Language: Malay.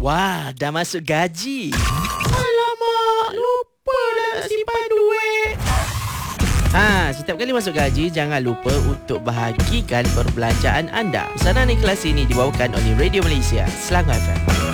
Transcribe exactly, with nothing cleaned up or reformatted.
Wah, dah masuk gaji. Alamak, lupa dah nak simpan duit. Ha, setiap kali masuk gaji, jangan lupa untuk bahagikan perbelanjaan anda. Pesanan ikhlas ini dibawakan oleh Radio Malaysia, Selangor F M.